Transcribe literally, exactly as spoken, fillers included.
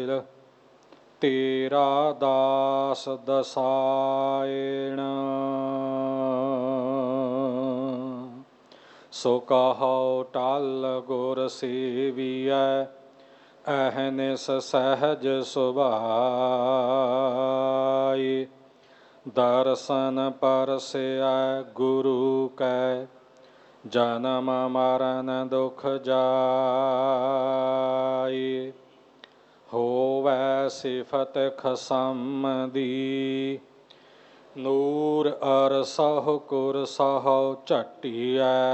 ਤੇਰਾ ਦਾਸ ਦਸਾਇਣ ਸੋ ਕਹੋ ਟਲ ਗੁਰ ਸੇਵੀਐ ਅਹਨਿਸ ਸਹਿਜ ਸੁਭਾਈ ਦਰਸ਼ਨ ਪਰਸੈ ਗੁਰੂ ਕੈ ਜਨਮ ਮਰਨ ਦੁਖ ਜਾਈ ਹੋਵੈ ਸਿਫਤ ਖਸਮ ਦੀ ਨੂਰ ਅਰਸਹੁ ਕੁਰਸਹੁ ਝਟੀਐ